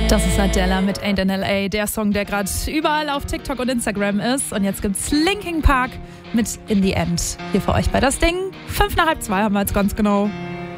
Das ist Adele mit Ain't in L.A., der Song, der gerade überall auf TikTok und Instagram ist. Und jetzt gibt's Linkin Park mit In the End. Hier für euch bei Das Ding. 1:55 haben wir jetzt ganz genau.